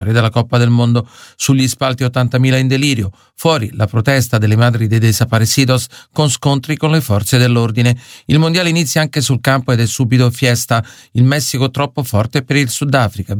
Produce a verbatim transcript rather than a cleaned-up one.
della Coppa del Mondo. Sugli spalti ottantamila in delirio, fuori la protesta delle madri dei desaparecidos con scontri con le forze dell'ordine. Il mondiale inizia anche sul campo ed è subito fiesta. Il Messico troppo forte per il Sudafrica.